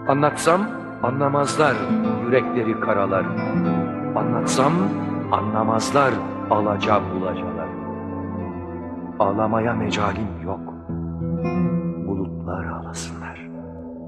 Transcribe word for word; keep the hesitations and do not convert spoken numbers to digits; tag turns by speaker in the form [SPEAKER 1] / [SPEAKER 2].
[SPEAKER 1] Anlatsam anlamazlar, yürekleri karalar. Anlatsam anlamazlar, alaca bulacalar. Ağlamaya mecalim yok, bulutlar ağlasın.